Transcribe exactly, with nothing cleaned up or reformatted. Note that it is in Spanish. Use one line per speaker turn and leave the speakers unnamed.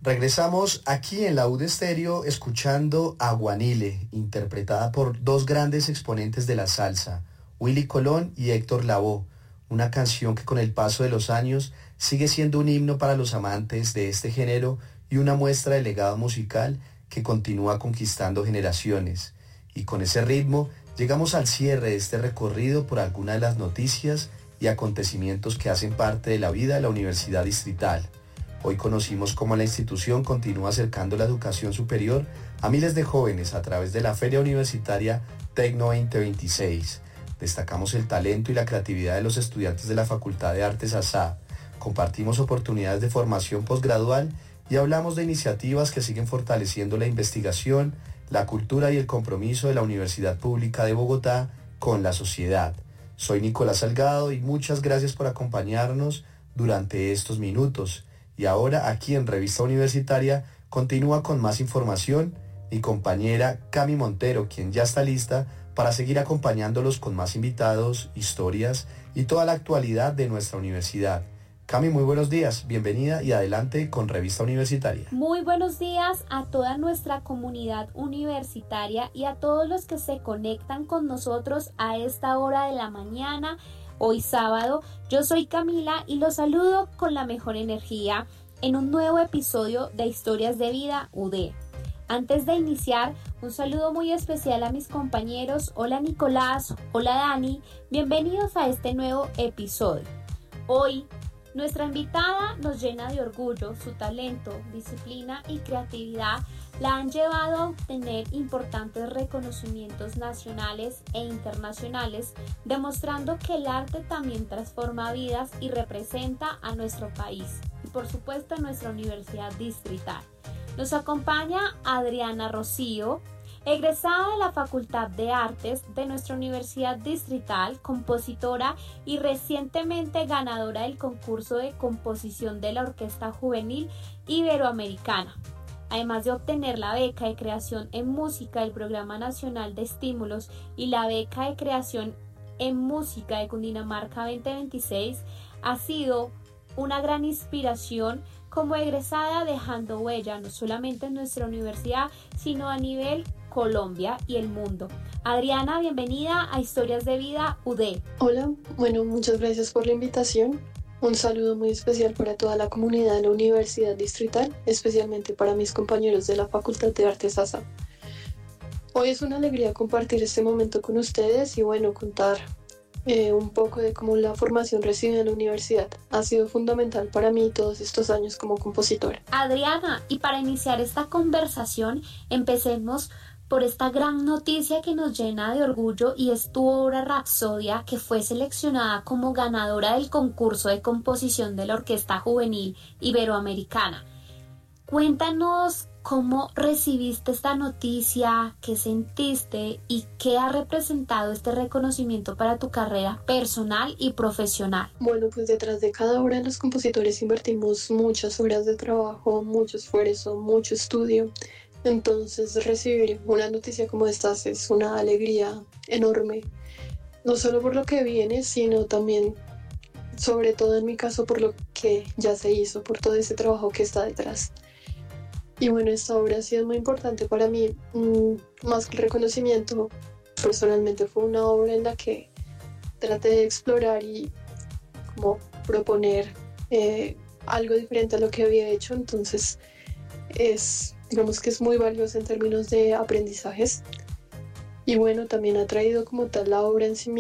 Regresamos aquí en la U D Estéreo escuchando Aguanile, interpretada por dos grandes exponentes de la salsa, Willy Colón y Héctor Lavoe, una canción que con el paso de los años sigue siendo un himno para los amantes de este género y una muestra del legado musical que continúa conquistando generaciones. Y con ese ritmo llegamos al cierre de este recorrido por algunas de las noticias y acontecimientos que hacen parte de la vida de la Universidad Distrital. Hoy conocimos cómo la institución continúa acercando la educación superior a miles de jóvenes a través de la Feria Universitaria Tecno veinte veintiséis. Destacamos el talento y la creatividad de los estudiantes de la Facultad de Artes A S A. Compartimos oportunidades de formación posgradual y hablamos de iniciativas que siguen fortaleciendo la investigación, la cultura y el compromiso de la Universidad Pública de Bogotá con la sociedad. Soy Nicolás Salgado y muchas gracias por acompañarnos durante estos minutos. Y ahora aquí en Revista Universitaria continúa con más información mi compañera Cami Montero, quien ya está lista para seguir acompañándolos con más invitados, historias y toda la actualidad de nuestra universidad. Cami, muy buenos días, bienvenida y adelante con Revista Universitaria.
Muy buenos días a toda nuestra comunidad universitaria y a todos los que se conectan con nosotros a esta hora de la mañana. Hoy sábado, yo soy Camila y los saludo con la mejor energía en un nuevo episodio de Historias de Vida U D. Antes de iniciar, un saludo muy especial a mis compañeros. Hola Nicolás, hola Dani, bienvenidos a este nuevo episodio. Hoy, nuestra invitada nos llena de orgullo. Su talento, disciplina y creatividad la han llevado a obtener importantes reconocimientos nacionales e internacionales, demostrando que el arte también transforma vidas y representa a nuestro país y por supuesto a nuestra Universidad Distrital. Nos acompaña Adriana Rocío, egresada de la Facultad de Artes de nuestra Universidad Distrital, compositora y recientemente ganadora del concurso de composición de la Orquesta Juvenil Iberoamericana. Además de obtener la beca de creación en música del Programa Nacional de Estímulos y la beca de creación en música de Cundinamarca veinte veintiséis, ha sido una gran inspiración como egresada, dejando huella no solamente en nuestra universidad, sino a nivel Colombia y el mundo. Adriana, bienvenida a Historias de Vida U D.
Hola, bueno, muchas gracias por la invitación. Un saludo muy especial para toda la comunidad de la Universidad Distrital, especialmente para mis compañeros de la Facultad de Artes A S A. Hoy es una alegría compartir este momento con ustedes y bueno, contar eh, un poco de cómo la formación recibida en la universidad ha sido fundamental para mí todos estos años como compositora.
Adriana, y para iniciar esta conversación, empecemos por esta gran noticia que nos llena de orgullo y es tu obra Rapsodia, que fue seleccionada como ganadora del concurso de composición de la Orquesta Juvenil Iberoamericana. Cuéntanos cómo recibiste esta noticia, qué sentiste y qué ha representado este reconocimiento para tu carrera personal y profesional.
Bueno, pues detrás de cada obra los compositores invertimos muchas horas de trabajo, mucho esfuerzo, mucho estudio. Entonces recibir una noticia como esta es una alegría enorme, no solo por lo que viene, sino también, sobre todo en mi caso, por lo que ya se hizo, por todo ese trabajo que está detrás. Y bueno, esta obra ha sido muy importante para mí, más que el reconocimiento. Personalmente fue una obra en la que traté de explorar y como proponer eh, algo diferente a lo que había hecho, entonces es... digamos que es muy valiosa en términos de aprendizajes y bueno, también ha traído como tal la obra en sí